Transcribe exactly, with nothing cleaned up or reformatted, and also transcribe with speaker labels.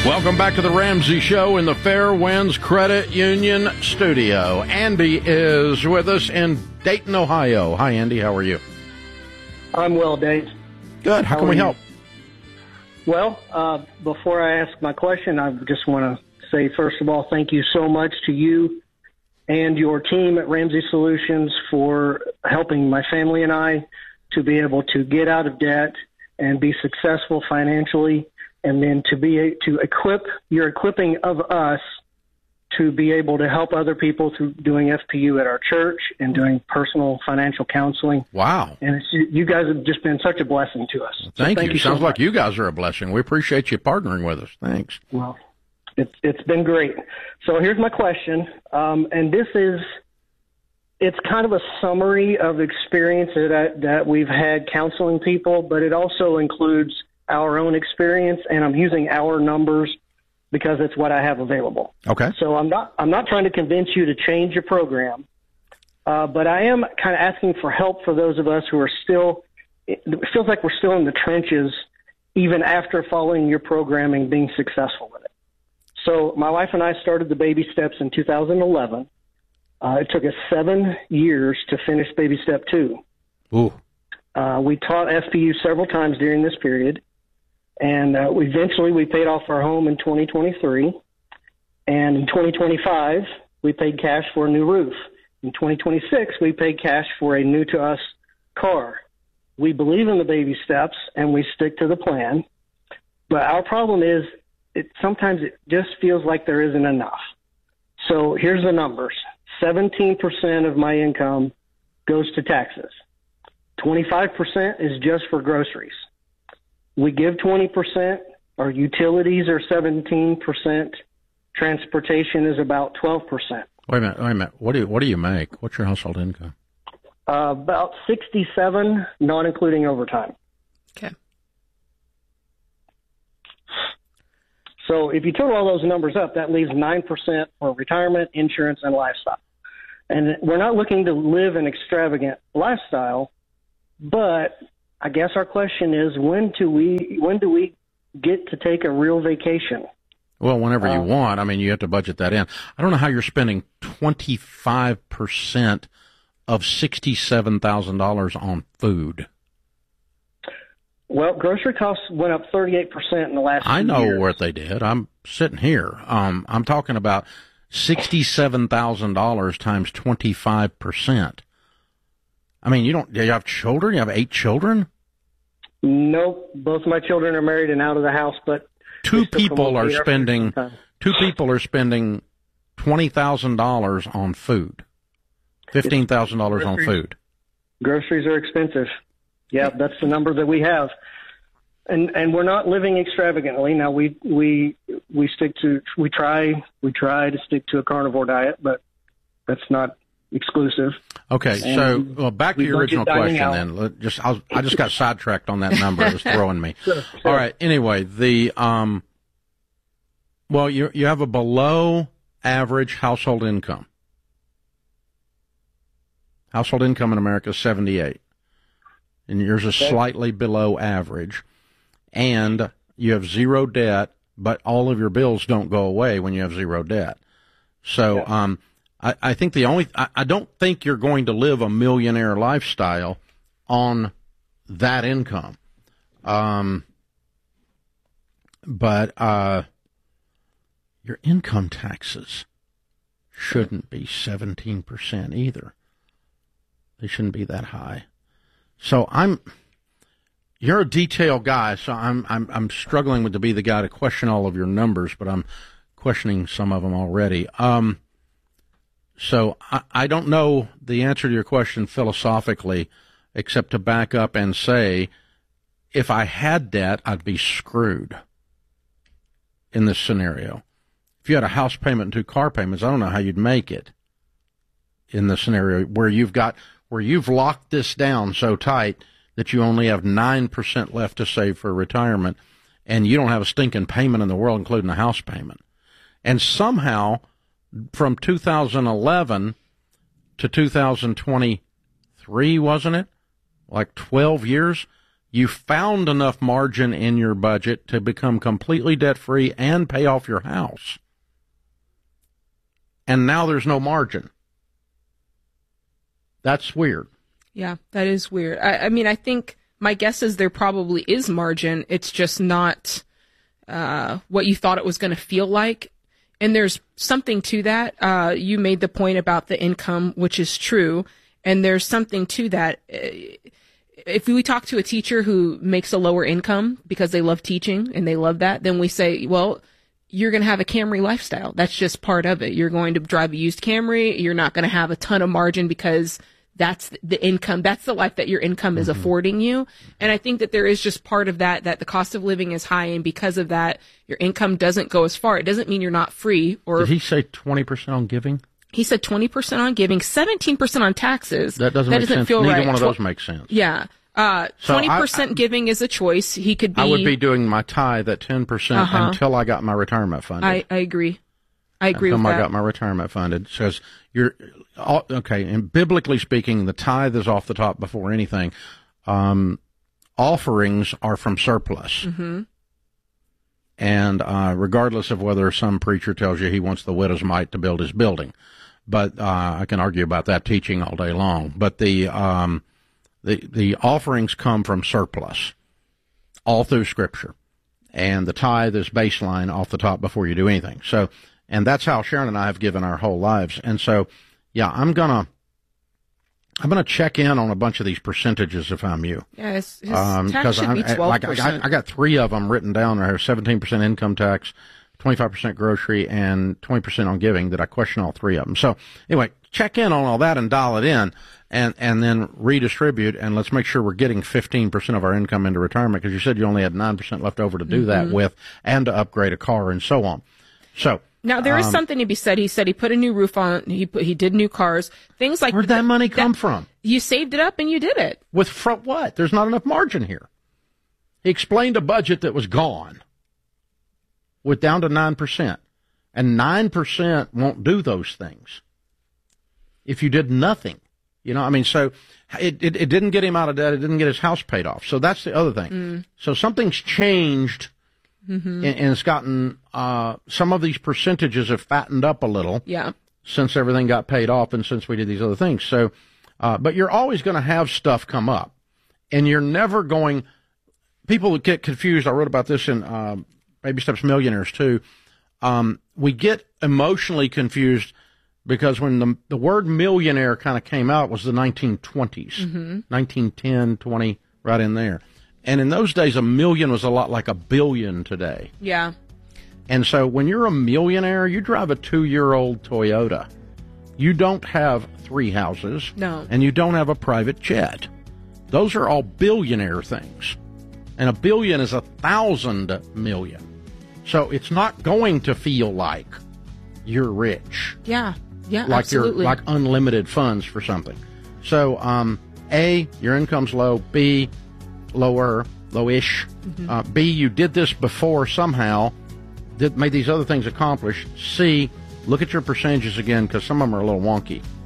Speaker 1: Welcome back to the Ramsey Show in the Fairwinds Credit Union studio. Andy is with us in Dayton, Ohio. Hi, Andy. How are you?
Speaker 2: I'm well, Dave.
Speaker 1: Good. How, How can we you? help?
Speaker 2: Well, uh, before I ask my question, I just want to say, first of all, thank you so much to you and your team at Ramsey Solutions for helping my family and I to be able to get out of debt and be successful financially, and then to be to equip your equipping of us to be able to help other people through doing F P U at our church and doing personal financial counseling.
Speaker 1: Wow.
Speaker 2: And it's, you guys have just been such a blessing to us.
Speaker 1: Well, thank, so thank you. you. Sounds so like you guys are a blessing. We appreciate you partnering with us. Thanks.
Speaker 2: Well, it's, it's been great. So here's my question. Um, and this is, it's kind of a summary of experience that, that we've had counseling people, but it also includes our own experience, and I'm using our numbers because it's what I have available.
Speaker 1: Okay.
Speaker 2: So I'm not I'm not trying to convince you to change your program, uh, but I am kind of asking for help for those of us who are still, it feels like we're still in the trenches even after following your programming, being successful with it. So my wife and I started the Baby Steps in two thousand eleven. Uh, it took us seven years to finish Baby Step two.
Speaker 1: Ooh.
Speaker 2: Uh, we taught F P U several times during this period. And uh, eventually we paid off our home in twenty twenty-three. And in twenty twenty-five, we paid cash for a new roof. In twenty twenty-six, we paid cash for a new to us car. We believe in the baby steps and we stick to the plan. But our problem is it sometimes it just feels like there isn't enough. So here's the numbers. seventeen percent of my income goes to taxes. twenty-five percent is just for groceries. We give twenty percent. Our utilities are seventeen percent. Transportation is about twelve percent.
Speaker 1: Wait a minute. Wait a minute. What do you, what do you make? What's your household income?
Speaker 2: Uh, about sixty-seven, not including overtime.
Speaker 3: Okay.
Speaker 2: So if you total all those numbers up, that leaves nine percent for retirement, insurance, and lifestyle. And we're not looking to live an extravagant lifestyle, but I guess our question is, when do we when do we get to take a real vacation?
Speaker 1: Well, whenever you
Speaker 2: um,
Speaker 1: want. I mean, you have to budget that in. I don't know how you're spending twenty-five percent of sixty-seven thousand dollars on food.
Speaker 2: Well, grocery costs went up thirty-eight percent in the last
Speaker 1: I know
Speaker 2: years.
Speaker 1: what they did. I'm sitting here. Um, I'm talking about sixty-seven thousand dollars times twenty-five percent. I mean, you don't, do you have children? You have eight children?
Speaker 2: Nope. Both of my children are married and out of the house, but
Speaker 1: two people are spending, two people are spending twenty thousand dollars on food, fifteen thousand dollars on food.
Speaker 2: Groceries are expensive. Yeah, that's the number that we have. And, and we're not living extravagantly. Now we, we, we stick to, we try, we try to stick to a carnivore diet, but that's not exclusive.
Speaker 1: Okay,
Speaker 2: and
Speaker 1: so well, back to your original question
Speaker 2: out.
Speaker 1: then. Let- Just I, was, I just got sidetracked on that number. It was throwing me.
Speaker 2: Sure, sure.
Speaker 1: All right. Anyway, the um, well, you you have a below average household income. Household income in America is seventy-eight, and yours is slightly below average, and you have zero debt, but all of your bills don't go away when you have zero debt. So,
Speaker 2: yeah.
Speaker 1: um. I, I think the only, I, I don't think you're going to live a millionaire lifestyle on that income. Um, but, uh, your income taxes shouldn't be seventeen percent either. They shouldn't be that high. So I'm, you're a detail guy, so I'm, I'm, I'm struggling with to be the guy to question all of your numbers, but I'm questioning some of them already. Um, So I, I don't know the answer to your question philosophically, except to back up and say, if I had debt, I'd be screwed in this scenario. If you had a house payment and two car payments, I don't know how you'd make it in the scenario where you've got where you've locked this down so tight that you only have nine percent left to save for retirement, and you don't have a stinking payment in the world, including a house payment. And somehow, from two thousand eleven to two thousand twenty-three, wasn't it? Like twelve years, You found enough margin in your budget to become completely debt-free and pay off your house. And now there's no margin. That's weird.
Speaker 3: Yeah, that is weird. I, I mean, I think my guess is there probably is margin. It's just not uh, what you thought it was going to feel like. And there's something to that. Uh, you made the point about the income, which is true. And there's something to that. If we talk to a teacher who makes a lower income because they love teaching and they love that, then we say, well, you're going to have a Camry lifestyle. That's just part of it. You're going to drive a used Camry. You're not going to have a ton of margin because that's the income. That's the life that your income is mm-hmm. affording you. And I think that there is just part of that, that the cost of living is high. And because of that, your income doesn't go as far. It doesn't mean you're not free. Or
Speaker 1: did he say twenty percent on giving?
Speaker 3: He said twenty percent on giving, seventeen percent on taxes.
Speaker 1: That doesn't,
Speaker 3: that
Speaker 1: make
Speaker 3: doesn't
Speaker 1: sense.
Speaker 3: feel
Speaker 1: Neither
Speaker 3: right.
Speaker 1: one of those makes sense.
Speaker 3: Yeah. Uh,
Speaker 1: so
Speaker 3: twenty percent
Speaker 1: I, I,
Speaker 3: giving is a choice. He could be.
Speaker 1: I would be doing my tithe at ten percent
Speaker 3: uh-huh.
Speaker 1: until I got my retirement funded.
Speaker 3: I, I agree. I agree
Speaker 1: until
Speaker 3: with
Speaker 1: I
Speaker 3: that.
Speaker 1: got my retirement funded. Says you're okay. And biblically speaking, the tithe is off the top before anything. Um, offerings are from surplus.
Speaker 3: Mm-hmm.
Speaker 1: And uh, regardless of whether some preacher tells you he wants the widow's mite to build his building, but uh, I can argue about that teaching all day long. But the um, the the offerings come from surplus all through Scripture, and the tithe is baseline off the top before you do anything. So, and that's how Sharon and I have given our whole lives. And so, yeah, I'm gonna I'm gonna check in on a bunch of these percentages if I'm you.
Speaker 3: Yeah, his, his
Speaker 1: um,
Speaker 3: tax should
Speaker 1: I'm,
Speaker 3: be twelve percent.
Speaker 1: Like I, I got three of them written down. I have seventeen percent income tax, twenty-five percent grocery, and twenty percent on giving. That I question all three of them. So anyway, check in on all that and dial it in, and and then redistribute, and let's make sure we're getting fifteen percent of our income into retirement, because you said you only had nine percent left over to do mm-hmm. that with, and to upgrade a car and so on. So.
Speaker 3: Now, there is
Speaker 1: um,
Speaker 3: something to be said. He said he put a new roof on, he put, he did new cars, things like
Speaker 1: Where'd that
Speaker 3: th-
Speaker 1: money come
Speaker 3: that,
Speaker 1: from?
Speaker 3: You saved it up and you did it.
Speaker 1: With from what? There's not enough margin here. He explained a budget that was gone, with down to nine percent. And nine percent won't do those things if you did nothing. You know, I mean, so it, it, it didn't get him out of debt. It didn't get his house paid off. So that's the other thing. Mm. So something's changed. Mm-hmm. And, and it's gotten, uh, some of these percentages have fattened up a little.
Speaker 3: Yeah.
Speaker 1: Since everything got paid off and since we did these other things. So, uh, but you're always going to have stuff come up. And you're never going, people get confused. I wrote about this in, uh, Baby Steps Millionaires too. Um, we get emotionally confused because when the, the word millionaire kind of came out, it was the nineteen twenties, mm-hmm. nineteen ten, twenty, right in there. And in those days, a million was a lot like a billion today.
Speaker 3: Yeah.
Speaker 1: And so when you're a millionaire, you drive a two-year-old Toyota. You don't have three houses.
Speaker 3: No.
Speaker 1: And you don't have a private jet. Those are all billionaire things. And a billion is a thousand million. So it's not going to feel like you're rich.
Speaker 3: Yeah. Yeah,
Speaker 1: like
Speaker 3: absolutely.
Speaker 1: You're like unlimited funds for something. So, um, A, your income's low. B, lower, lowish. Mm-hmm. Uh, B, you did this before somehow, did made these other things accomplished. C, look at your percentages again, because some of them are a little wonky.